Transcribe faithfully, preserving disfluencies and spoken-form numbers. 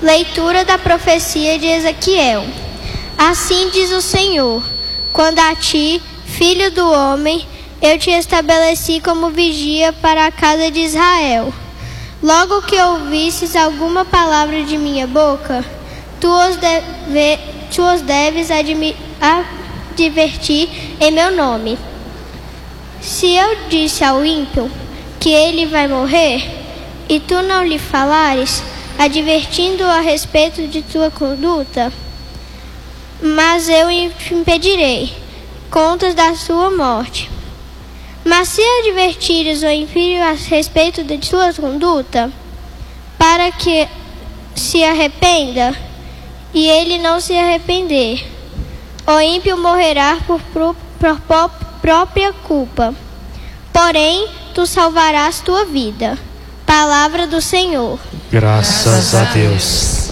Leitura da profecia de Ezequiel. Assim diz o Senhor: quando a ti, filho do homem, eu te estabeleci como vigia para a casa de Israel. Logo que ouvisses alguma palavra de minha boca, tu os, deve, tu os deves admi, advertir em meu nome. Se eu disse ao ímpio que ele vai morrer, e tu não lhe falares, advertindo-o a respeito de tua conduta, mas eu impedirei contas da sua morte. Mas se advertires o ímpio a respeito de sua conduta, para que se arrependa, e ele não se arrepender, o ímpio morrerá por, por, por própria culpa. Porém, tu salvarás tua vida. Palavra do Senhor. Graças a Deus.